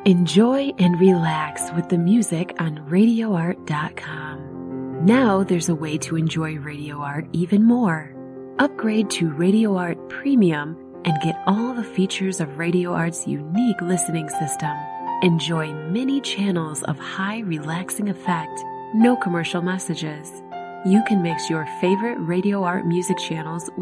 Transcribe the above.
Enjoy and relax with the music on RadioArt.com. Now there's a way to enjoy Radio Art even more. Upgrade to Radio Art Premium and get all the features of Radio Art's unique listening system. Enjoy many channels of high relaxing effect, no commercial messages. You can mix your favorite Radio Art music channels with